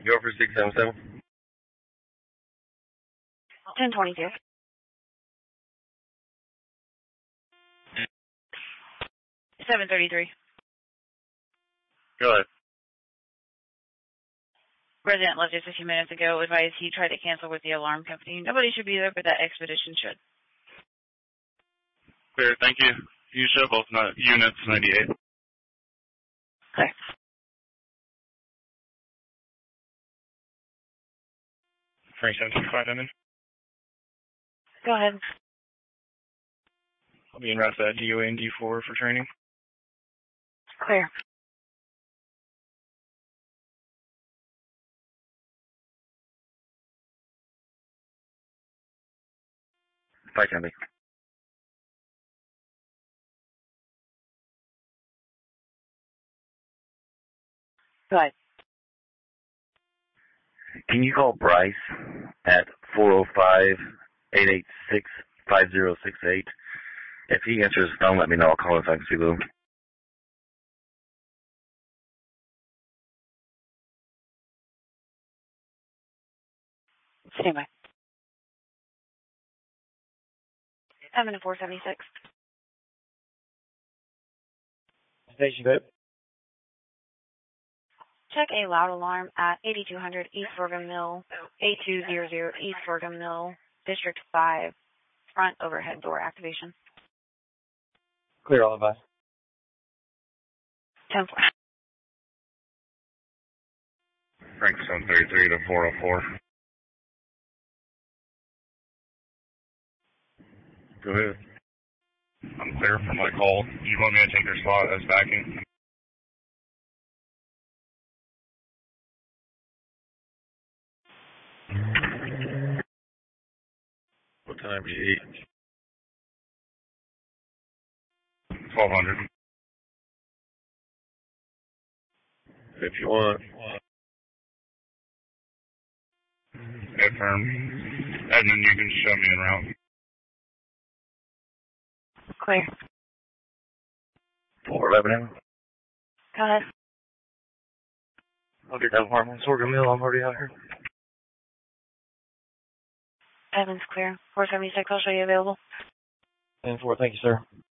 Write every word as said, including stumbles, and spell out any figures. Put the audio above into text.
Go for six seven seven. ten twenty-two. seven thirty-three. Go ahead. Resident left just a few minutes ago. Advised he tried to cancel with the alarm company. Nobody should be there, but that expedition should. Clear, thank you. You show both not, units ninety-eight. Okay. Frank seven two five, I'm in. Go ahead. I'll be in route to D O A and D four for training. Clear. five ten. Go ahead. Can you call Bryce at four oh five, eight eight six, five oh six eight? If he answers his phone, let me know. I'll call him if I can speak with him. Stand by. seven to four seventy-six. Station, babe. Check a loud alarm at eighty-two hundred East Sorghum Mill, eight two zero zero East Sorghum Mill, District five, front overhead door activation. Clear, all advice. ten four. Frank seven thirty-three to four oh four. Go ahead. I'm clear for my call. Do you want me to take your spot as backing? What time do you eat? twelve hundred. If you want. Affirm. Edmund, you can show me en route. Clear. four eleven now. Go ahead. I'll get that alarm on Sorghum Mill. I'm already out here. Evans clear. four seventy-six, I'll show you available. ten four, thank you, sir.